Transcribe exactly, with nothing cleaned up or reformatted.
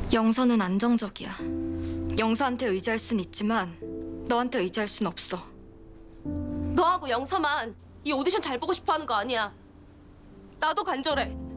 영서는 안정적이야. 영서한테 의지할 순 있지만 너한테 의지할 순 없어. 너하고 영서만 이 오디션 잘 보고 싶어 하는 거 아니야. 나도 간절해.